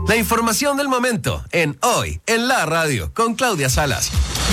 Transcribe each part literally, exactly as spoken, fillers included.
La información del momento en Hoy en la Radio con Claudia Salas.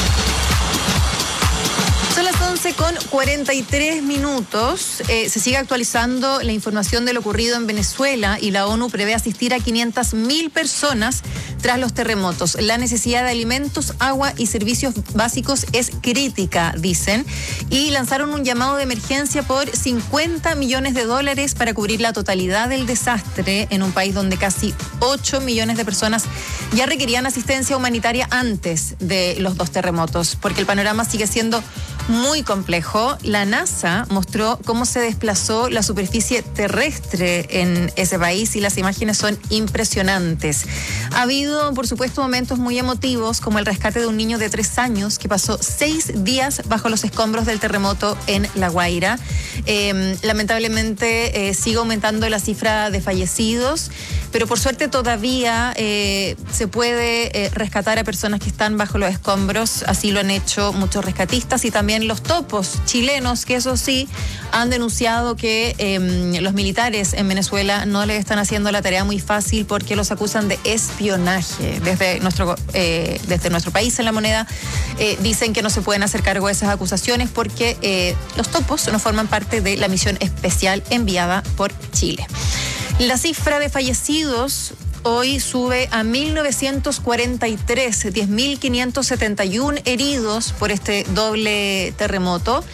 Son las once con cuarenta y tres minutos. Eh, se sigue actualizando la información de lo ocurrido en Venezuela y la ONU prevé asistir a quinientas mil personas tras los terremotos. La necesidad de alimentos, agua y servicios básicos es crítica, dicen, y lanzaron un llamado de emergencia por cincuenta millones de dólares para cubrir la totalidad del desastre en un país donde casi ocho millones de personas ya requerían asistencia humanitaria antes de los dos terremotos, porque el panorama sigue siendo muy complejo. La NASA mostró cómo se desplazó la superficie terrestre en ese país y las imágenes son impresionantes. Ha habido, por supuesto, momentos muy emotivos, como el rescate de un niño de tres años que pasó seis días bajo los escombros del terremoto en La Guaira. Eh, lamentablemente eh, sigue aumentando la cifra de fallecidos, pero por suerte todavía eh, se puede eh, rescatar a personas que están bajo los escombros. Así lo han hecho muchos rescatistas y también los topos chilenos, que eso sí, han denunciado que eh, los militares en Venezuela no les están haciendo la tarea muy fácil porque los acusan de espionaje. Desde nuestro, eh, desde nuestro país en La Moneda eh, dicen que no se pueden hacer cargo de esas acusaciones porque eh, los topos no forman parte de la misión especial enviada por Chile. La cifra de fallecidos hoy sube a mil novecientos cuarenta y tres, diez mil quinientos setenta y uno heridos por este doble terremoto.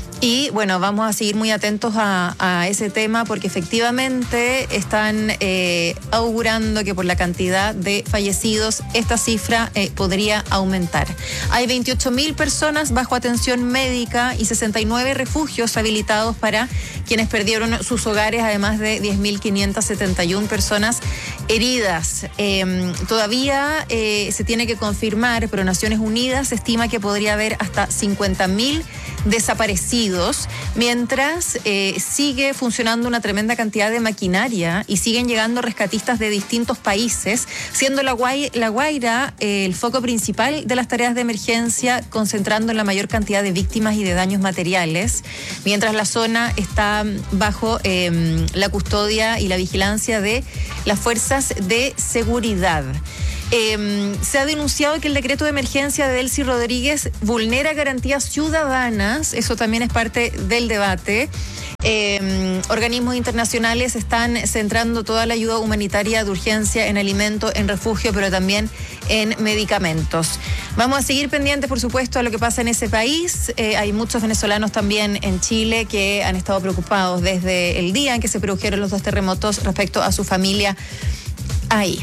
Y bueno, vamos a seguir muy atentos a, a ese tema porque efectivamente están eh, augurando que por la cantidad de fallecidos esta cifra eh, podría aumentar. Hay veintiocho mil personas bajo atención médica y sesenta y nueve refugios habilitados para quienes perdieron sus hogares, además de diez mil quinientas setenta y una personas heridas. Eh, todavía eh, se tiene que confirmar, pero Naciones Unidas estima que podría haber hasta cincuenta mil desaparecidos, mientras eh, sigue funcionando una tremenda cantidad de maquinaria y siguen llegando rescatistas de distintos países, siendo La Guaira, la Guaira eh, el foco principal de las tareas de emergencia, concentrando la mayor cantidad de víctimas y de daños materiales, mientras la zona está bajo eh, la custodia y la vigilancia de las fuerzas de seguridad. Eh, se ha denunciado que el decreto de emergencia de Delcy Rodríguez vulnera garantías ciudadanas, eso también es parte del debate. Eh, organismos internacionales están centrando toda la ayuda humanitaria de urgencia en alimentos, en refugio, pero también en medicamentos. Vamos a seguir pendientes, por supuesto, a lo que pasa en ese país. Eh, hay muchos venezolanos también en Chile que han estado preocupados desde el día en que se produjeron los dos terremotos respecto a su familia ahí.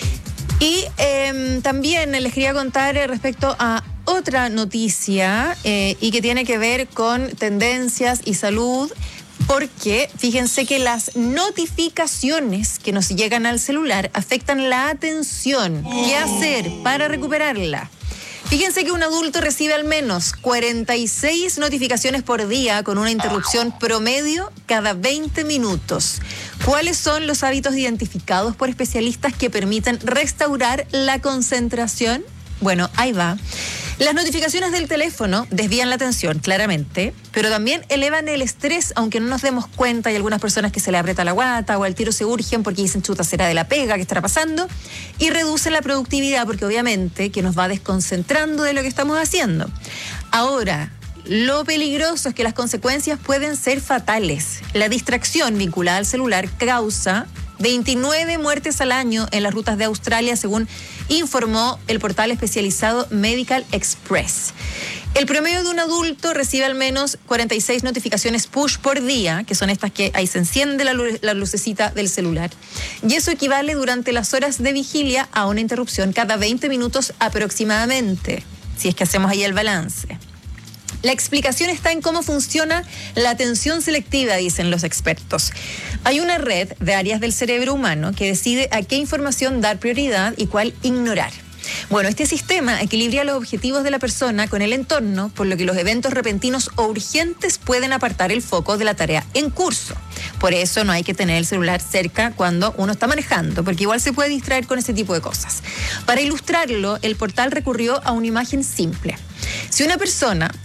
Y eh, también les quería contar respecto a otra noticia eh, y que tiene que ver con tendencias y salud, porque fíjense que las notificaciones que nos llegan al celular afectan la atención. ¿Qué hacer para recuperarla? Fíjense que un adulto recibe al menos cuarenta y seis notificaciones por día con una interrupción promedio cada veinte minutos. ¿Cuáles son los hábitos identificados por especialistas que permiten restaurar la concentración? Bueno, ahí va. Las notificaciones del teléfono desvían la atención, claramente, pero también elevan el estrés, aunque no nos demos cuenta. Hay algunas personas que se le aprieta la guata o al tiro se urgen porque dicen, chuta, será de la pega, ¿qué estará pasando? Y reducen la productividad porque obviamente que nos va desconcentrando de lo que estamos haciendo. Ahora, lo peligroso es que las consecuencias pueden ser fatales. La distracción vinculada al celular causa veintinueve muertes al año en las rutas de Australia, según informó el portal especializado Medical Express. El promedio de un adulto recibe al menos cuarenta y seis notificaciones push por día, que son estas que ahí se enciende la, lu- la lucecita del celular. Y eso equivale durante las horas de vigilia a una interrupción cada veinte minutos aproximadamente, si es que hacemos ahí el balance. La explicación está en cómo funciona la atención selectiva, dicen los expertos. Hay una red de áreas del cerebro humano que decide a qué información dar prioridad y cuál ignorar. Bueno, este sistema equilibra los objetivos de la persona con el entorno, por lo que los eventos repentinos o urgentes pueden apartar el foco de la tarea en curso. Por eso no hay que tener el celular cerca cuando uno está manejando, porque igual se puede distraer con ese tipo de cosas. Para ilustrarlo, el portal recurrió a una imagen simple. Si una persona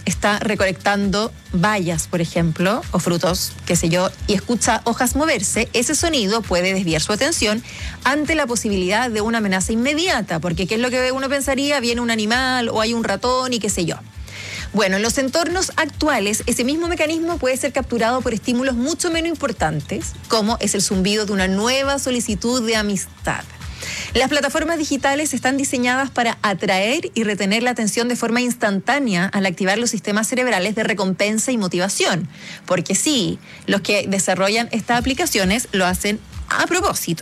está recolectando bayas, por ejemplo, o frutos, qué sé yo, y escucha hojas moverse, ese sonido puede desviar su atención ante la posibilidad de una amenaza inmediata, porque ¿qué es lo que uno pensaría? Viene un animal o hay un ratón y qué sé yo. Bueno, en los entornos actuales, ese mismo mecanismo puede ser capturado por estímulos mucho menos importantes, como es el zumbido de una nueva solicitud de amistad. Las plataformas digitales están diseñadas para atraer y retener la atención de forma instantánea al activar los sistemas cerebrales de recompensa y motivación. Porque sí, los que desarrollan estas aplicaciones lo hacen a propósito.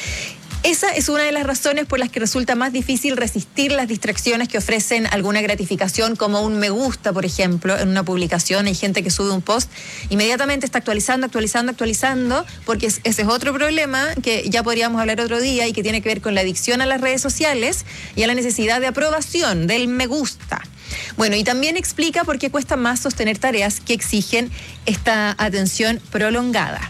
Esa es una de las razones por las que resulta más difícil resistir las distracciones que ofrecen alguna gratificación, como un me gusta, por ejemplo, en una publicación. Hay gente que sube un post, inmediatamente está actualizando, actualizando, actualizando, porque ese es otro problema que ya podríamos hablar otro día y que tiene que ver con la adicción a las redes sociales y a la necesidad de aprobación del me gusta. Bueno, y también explica por qué cuesta más sostener tareas que exigen esta atención prolongada.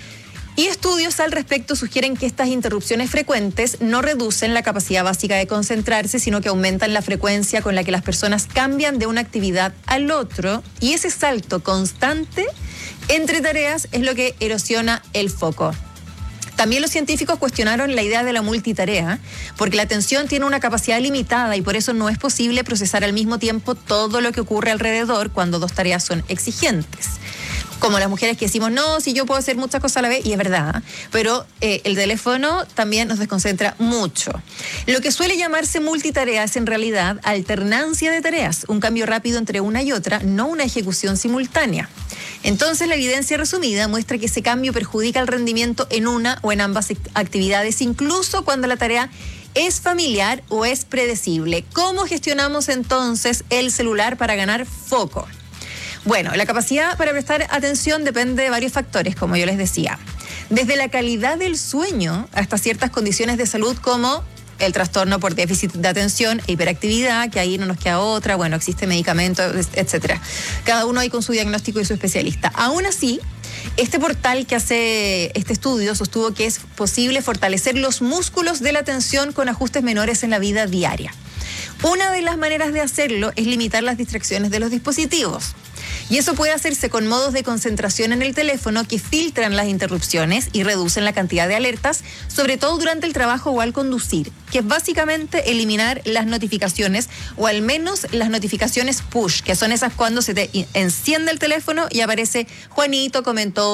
Y estudios al respecto sugieren que estas interrupciones frecuentes no reducen la capacidad básica de concentrarse, sino que aumentan la frecuencia con la que las personas cambian de una actividad al otro, y ese salto constante entre tareas es lo que erosiona el foco. También los científicos cuestionaron la idea de la multitarea, porque la atención tiene una capacidad limitada y por eso no es posible procesar al mismo tiempo todo lo que ocurre alrededor cuando dos tareas son exigentes. Como las mujeres que decimos, no, si yo puedo hacer muchas cosas a la vez, y es verdad, pero eh, el teléfono también nos desconcentra mucho. Lo que suele llamarse multitarea es en realidad alternancia de tareas, un cambio rápido entre una y otra, no una ejecución simultánea. Entonces, la evidencia resumida muestra que ese cambio perjudica el rendimiento en una o en ambas actividades, incluso cuando la tarea es familiar o es predecible. ¿Cómo gestionamos entonces el celular para ganar foco? Bueno, la capacidad para prestar atención depende de varios factores, como yo les decía. Desde la calidad del sueño hasta ciertas condiciones de salud como el trastorno por déficit de atención e hiperactividad, que ahí no nos queda otra, bueno, existe medicamento, etcétera. Cada uno ahí con su diagnóstico y su especialista. Aún así, este portal que hace este estudio sostuvo que es posible fortalecer los músculos de la atención con ajustes menores en la vida diaria. Una de las maneras de hacerlo es limitar las distracciones de los dispositivos. Y eso puede hacerse con modos de concentración en el teléfono que filtran las interrupciones y reducen la cantidad de alertas, sobre todo durante el trabajo o al conducir, que es básicamente eliminar las notificaciones o al menos las notificaciones push, que son esas cuando se te enciende el teléfono y aparece Juanito comentó